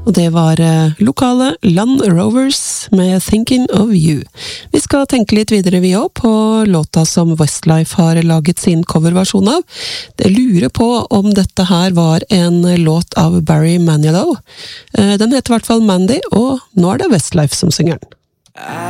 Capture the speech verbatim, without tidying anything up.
Og det var eh, lokale Land Rovers med Thinking of You. Vi skal tenke litt videre vi også på låta som Westlife har laget sin coverversjon av. Det lurer på om dette her var en låt av Barry Manilow. Eh, den heter i hvert fall Mandy, og nå er det Westlife som synger den.